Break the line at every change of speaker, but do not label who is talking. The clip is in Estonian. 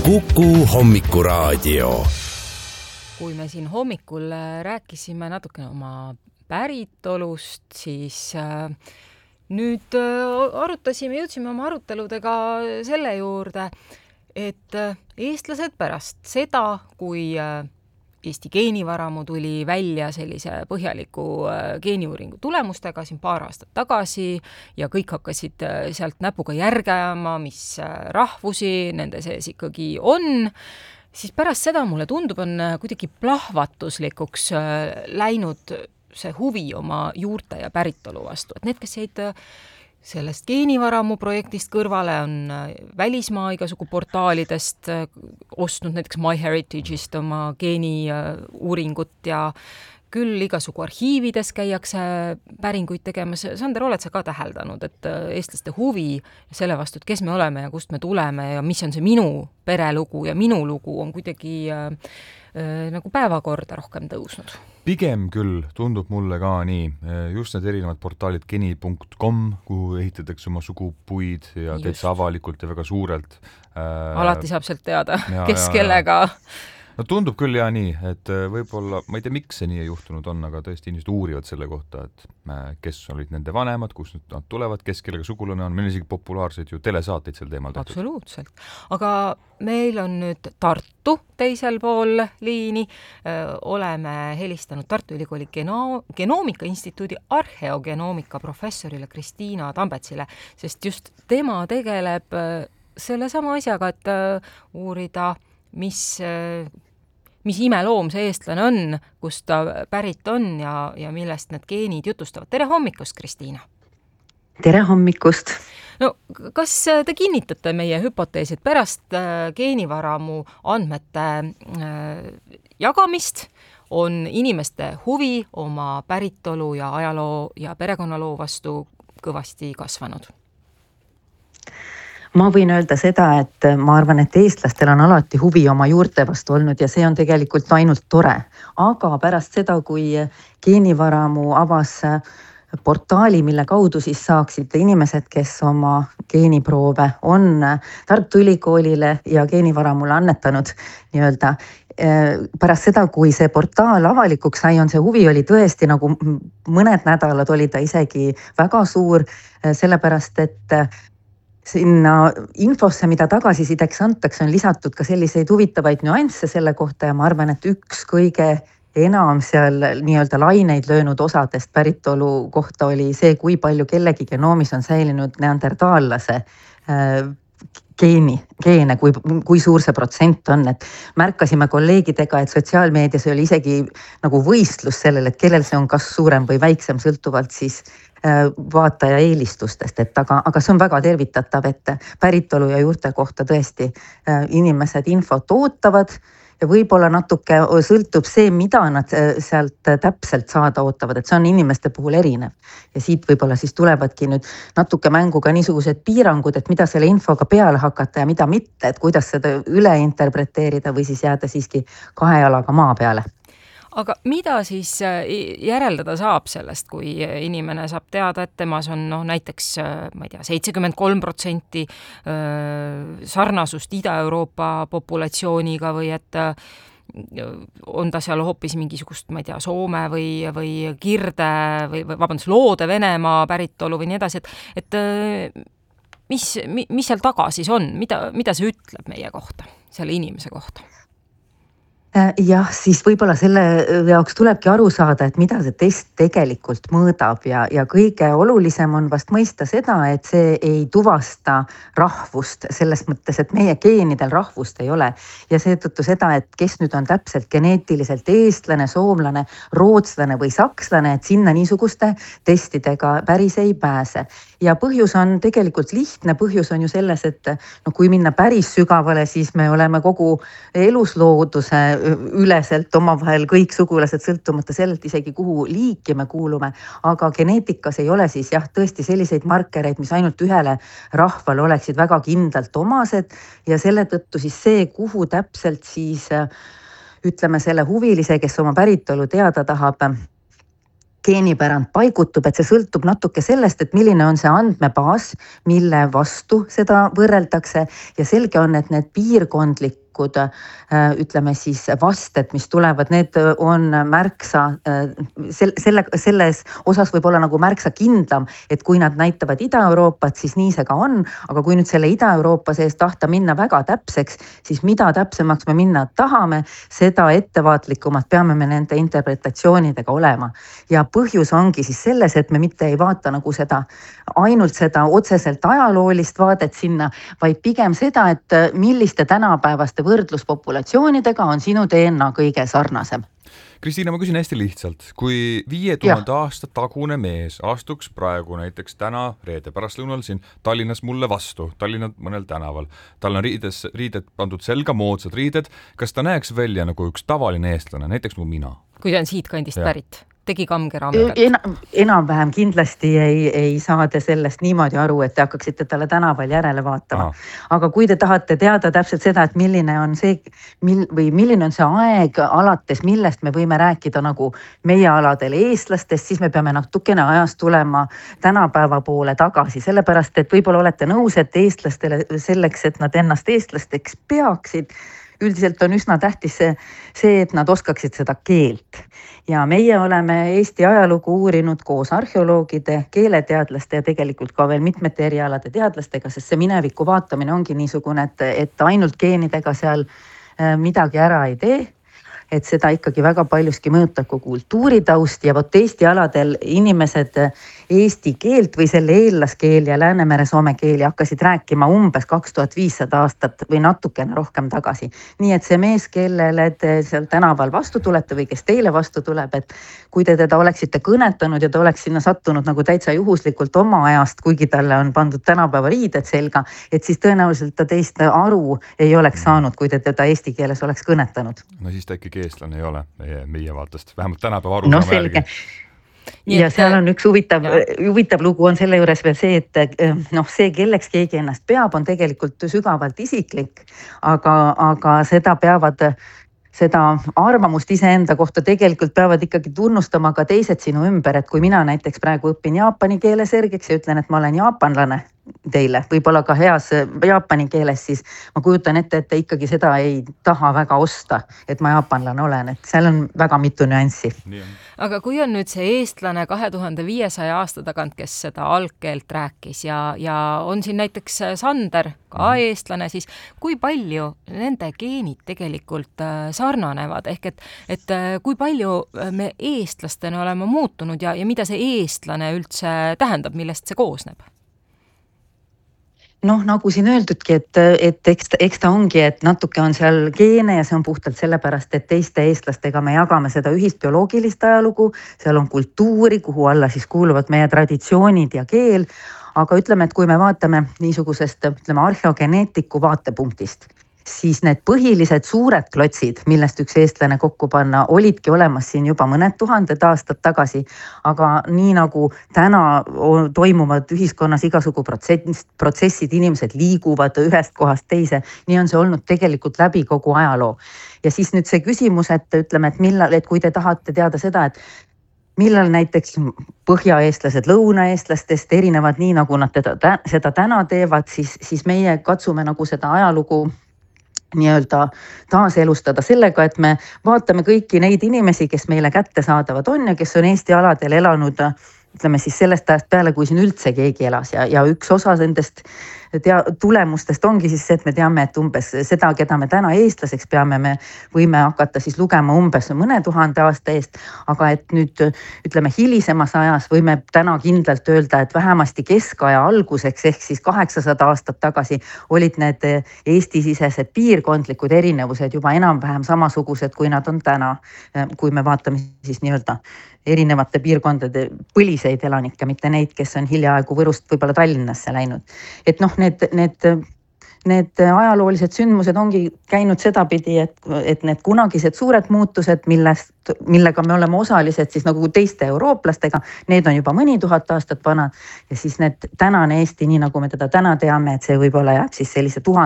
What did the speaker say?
Kuku hommikuraadio.
Kui me siin hommikul rääkisime natukene oma päritolust, siis nüüd jõudsime oma aruteludega selle juurde, et eestlased pärast seda, kui Eesti geenivaramu tuli välja sellise põhjaliku geeniuuringu tulemustega siin paar aastat tagasi ja kõik hakkasid sealt näpuga järgama, mis rahvusi nende sees ikkagi on, siis pärast seda mulle tundub, on kuidagi plahvatuslikuks läinud see huvi oma juurte ja päritolu vastu. Et need, kes jäid sellest geenivaramu projektist kõrvale, on välismaa igasugu portaalidest ostnud näiteks MyHeritage'ist oma geeniuuringut ja küll igasugu arhiivides käiakse päringuid tegemas. Sander, oled sa ka täheldanud, et eestlaste huvi selle vastu, et kes me oleme ja kust me tuleme ja mis on see minu perelugu ja minu lugu on kuidagi nagu päevakorda rohkem tõusnud?
Pigem küll tundub mulle ka nii. Just need erinevad portaalid geni.com, kuhu ehitatakse oma sugupuid ja täitsa avalikult ja väga suurelt.
Alati saab sealt teada, kes kellega.
No tundub küll ja nii, et võib-olla, ma ei tea, miks see nii juhtunud on, aga tõesti inimesed uurivad selle kohta, et kes olid nende vanemad, kus nad tulevad, kes kellega sugulane on. Meil on isegi populaarseid ju telesaateid sel teemal tehtud.
Absoluutselt. Aga meil on nüüd Tartu teisel pool liini. Oleme helistanud Tartu Ülikooli Genoomika Instituudi arheogenoomika professorile Kristiina Tambetsile, sest just tema tegeleb selle sama asjaga, et uurida, mis imeloom see eestlane on, kust ta pärit on ja millest need geenid jutustavad. Tere hommikust, Kristiina!
Tere hommikust!
No, kas te kinnitate meie hüpoteesid pärast geenivaramu andmete jagamist on inimeste huvi oma päritolu ja ajaloo ja perekonnaloo vastu kõvasti kasvanud?
Ma võin öelda seda, et ma arvan, et eestlastel on alati huvi oma juurte vastu olnud ja see on tegelikult ainult tore. Aga pärast seda, kui geenivaramu avas portaali, mille kaudu siis saaksid inimesed, kes oma geeniproove on Tartu Ülikoolile ja geenivaramule annetanud nii-öelda, pärast seda, kui see portaal avalikuks sai, on see huvi oli tõesti nagu mõned nädalad oli ta isegi väga suur, sellepärast et sinna infosse, mida tagasisideks antakse, on lisatud ka selliseid huvitavaid nüansse selle kohta ja ma arvan, et üks kõige enam seal nii-öelda laineid löönud osadest päritolu kohta oli see, kui palju kellegi genoomis on säilinud neandertaallase geene, kui suur see protsent on, et märkasime kolleegidega, et sotsiaalmeedias oli isegi nagu võistlus sellele, et kellel see on kas suurem või väiksem sõltuvalt siis vaataja eelistustest, aga see on väga tervitatav, et päritolu ja juurte kohta tõesti inimesed infot ootavad ja võib-olla natuke sõltub see, mida nad sealt täpselt saada ootavad, et see on inimeste puhul erinev. Ja siit võib-olla siis tulevadki nüüd natuke mänguga niisugused piirangud, et mida selle infoga peale hakata ja mida mitte, et kuidas seda üle interpreteerida või siis jääda siiski kahe jalaga maa peale.
Aga mida siis järeldada saab sellest, kui inimene saab teada, et temas on näiteks, ma ei tea, 73% sarnasust Ida-Euroopa populatsiooniga või et on ta seal hoopis mingisugust, ma ei tea, Soome või Kirde või Loode Venemaa päritolu või nii edasi, et mis seal taga siis on, mida see ütleb meie kohta, selle inimese kohta?
Jah, siis võib-olla selle jaoks tulebki aru saada, et mida see test tegelikult mõõdab ja kõige olulisem on vast mõista seda, et see ei tuvasta rahvust selles mõttes, et meie geenidel rahvust ei ole ja seetõttu seda, et kes nüüd on täpselt geneetiliselt eestlane, soomlane, rootslane või sakslane, et sinna niisuguste testidega päris ei pääse. Ja põhjus on tegelikult lihtne, põhjus on ju selles, et kui minna päris sügavale, siis me oleme kogu eluslooduse üleselt omavahel kõik sugulased sõltumata sellelt isegi kuhu liiki me kuulume, aga geneetikas ei ole siis jah tõesti selliseid markereid, mis ainult ühele rahvale oleksid väga kindlalt omased ja selle tõttu siis see, kuhu täpselt siis ütleme selle huvilise, kes oma päritolu teada tahab, geenipärand paigutub, et see sõltub natuke sellest, et milline on see andmebaas, mille vastu seda võrreldakse ja selge on, et need piirkondlikud ütleme siis vasted, mis tulevad, need on märksa, selles osas võib olla nagu märksa kindlam, et kui nad näitavad Ida-Euroopat, siis nii see ka on, aga kui nüüd selle Ida-Euroopa sees tahta minna väga täpseks, siis mida täpsemaks me minna tahame, seda ettevaatlikumad peame me nende interpretatsioonidega olema. Ja põhjus ongi siis selles, et me mitte ei vaata nagu ainult seda otseselt ajaloolist vaadet sinna, vaid pigem seda, et milliste tänapäevaste võrdluspopulatsioonidega on sinu DNA kõige sarnasem.
Kristiina, ma küsin hästi lihtsalt, kui 5000 aasta tagune mees astuks praegu näiteks täna reede pärastlõunal siin Tallinnas mulle vastu, Tallinna mõnel tänaval, tal on riided pandud selga, moodsad riided, kas ta näeks välja nagu üks tavaline eestlane, näiteks mu mina?
Kui ta on siit kandist pärit. Tegi kamgeraamekat.
Enam-vähem kindlasti ei saa te sellest niimoodi aru, et te hakkaksite talle tänaval järele vaatama. Aga kui te tahate teada täpselt seda, et milline on see aeg alates, millest me võime rääkida nagu meie aladel eestlastest, siis me peame natukene ajast tulema tänapäeva poole tagasi. Sellepärast, et võib-olla olete nõus, et eestlastele selleks, et nad ennast eestlasteks peaksid, üldiselt on üsna tähtis see, et nad oskaksid seda keelt. Ja meie oleme Eesti ajalugu uurinud koos arheoloogide, keeleteadlaste ja tegelikult ka veel mitmete erialade teadlastega, sest see mineviku vaatamine ongi niisugune, et ainult geenidega seal midagi ära ei tee. Et seda ikkagi väga paljuski mõjutab ka kultuuritaust ja vot Eesti aladel inimesed eesti keelt või selle eellaskeel ja Läänemere soome keeli hakkasid rääkima umbes 2500 aastat või natukene rohkem tagasi. Nii et see mees, kellele te seal tänaval vastu tulete või kes teile vastu tuleb, et kui te teda oleksite kõnetanud ja ta oleks sinna sattunud nagu täitsa juhuslikult oma ajast, kuigi talle on pandud tänapäeva riided selga, et siis tõenäoliselt ta teist aru ei oleks saanud, kui te teda eesti keeles oleks kõnetanud.
No siis ta ikkagi eestlane ei ole meie vaatest, vähemalt tänapäeva aru saama järgi.
Ja seal on üks huvitav lugu on selle juures veel see, et see, kelleks keegi ennast peab, on tegelikult sügavalt isiklik, aga seda arvamust iseenda kohta tegelikult peavad ikkagi tunnustama ka teised sinu ümber, et kui mina näiteks praegu õpin jaapani keele selgeks ja ütlen, et ma olen jaapanlane teile, võib-olla ka heas jaapani keeles, siis ma kujutan ette, et te ikkagi seda ei taha väga osta, et ma jaapanlane olen, et seal on väga mitu nüanssi.
Aga kui on nüüd see eestlane 2500 aasta tagant, kes seda algkeelt rääkis ja on siin näiteks Sander, ka eestlane, siis kui palju nende geenid tegelikult sarnanevad, ehk et kui palju me eestlastena oleme muutunud ja mida see eestlane üldse tähendab, millest see koosneb?
Nagu siin öeldudki, et eks ta ongi, et natuke on seal geene ja see on puhtalt sellepärast, et teiste eestlastega me jagame seda ühist bioloogilist ajalugu, seal on kultuuri, kuhu alla siis kuuluvad meie traditsioonid ja keel, aga ütleme, et kui me vaatame niisugusest arheogeneetiku vaatepunktist, siis need põhilised suured klotsid, millest üks eestlane kokku panna, olidki olemas siin juba mõned tuhanded aastad tagasi, aga nii nagu täna toimuvad ühiskonnas igasugu protsessid, inimesed liiguvad ühest kohast teise, nii on see olnud tegelikult läbi kogu ajaloo. Ja siis nüüd see küsimus, et ütleme, et kui te tahate teada seda, et millal näiteks põhjaeestlased lõunaeestlastest erinevad nii, nagu nad seda täna teevad, siis meie katsume nagu seda ajalugu nii-öelda taaselustada sellega, et me vaatame kõiki neid inimesi, kes meile kättesaadavad on ja kes on Eesti aladel elanud, ütleme siis sellest ajast peale, kui siin üldse keegi elas ja üks osa nendest tulemustest ongi siis see, et me teame, et umbes seda, keda me täna eestlaseks peame, me võime hakata siis lugema umbes mõne tuhande aasta eest, aga et nüüd ütleme hilisemas ajas võime täna kindlalt öelda, et vähemasti keskaja alguseks ehk siis 800 aastat tagasi olid need Eesti-sisesed piirkondlikud erinevused juba enam-vähem samasugused, kui nad on täna, kui me vaatame siis nii-öelda erinevate piirkondade põliseid elanikke, mitte neid, kes on hiljaaegu Võrust võib-olla Tallinnasse läinud. Et need ajaloolised sündmused ongi käinud sedapidi, et need kunagised suured muutused, millega me oleme osalised siis nagu teiste eurooplastega, need on juba mõni tuhat aastat vanad ja siis need tänane Eesti, nii nagu me teda täna teame, et see võib-olla jääb siis sellise 1000